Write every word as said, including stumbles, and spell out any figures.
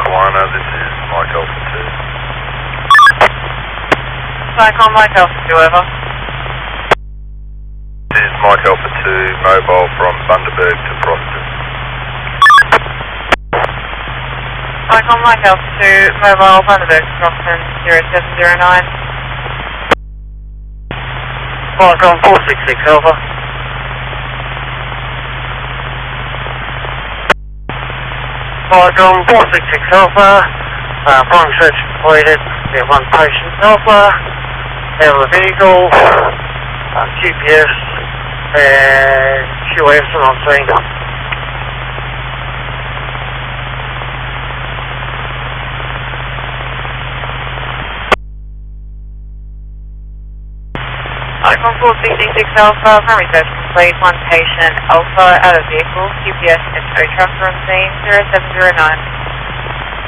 Carolina, this is Mike Alpha two. Cyclone Mike Alpha two, over. This is Mike Alpha two, mobile from Bundaberg to Proston. Cyclone Mike Alpha two, mobile Bundaberg to Proston, zero seven zero nine. Cyclone four six six, over. Cyclone four six six, Alpha. Uh, primary search completed. We have one patient, Alpha. Out of the vehicle. Uh, G P S and Q S and on scene. Cyclone four six six Alpha, primary search complete, one patient, Alpha out of vehicle, G P S and tow truck on scene, zero seven zero nine.